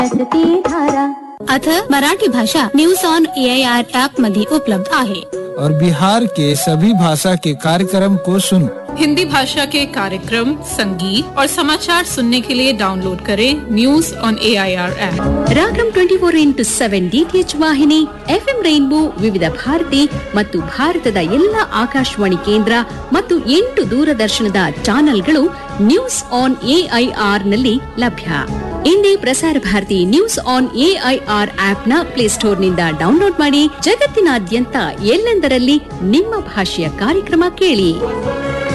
आता मराठी भाषा news on AIR app मध्ये उपलब्ध आहे और बिहार के सभी भाषा के कार्यक्रम को सुनो। हिंदी भाषा के कार्यक्रम, संगीत और समाचार सुनने के लिए डाउनलोड करें news on AIR app. Ragam 24x7 DTH ವಾಹಿನಿ, FM ರೈನ್ಬೋ, ವಿವಿಧ ಭಾರತಿ ಮತ್ತು ಭಾರತದ ಎಲ್ಲ ಆಕಾಶವಾಣಿ ಕೇಂದ್ರ ಮತ್ತು 8 ದೂರದರ್ಶನದ ಚಾನೆಲ್ಗಳು ನ್ಯೂಸ್ ಆನ್ AIR ನಲ್ಲಿ ಲಭ್ಯ. ಇಂದೇ Prasar Bharati news on AIR ಆಪ್ನ ಪ್ಲೇಸ್ಟೋರ್ನಿಂದ download ಮಾಡಿ ಜಗತ್ತಿನಾದ್ಯಂತ ಎಲ್ಲೆಂದರಲ್ಲಿ ನಿಮ್ಮ ಭಾಷೆಯ ಕಾರ್ಯಕ್ರಮ ಕೇಳಿ.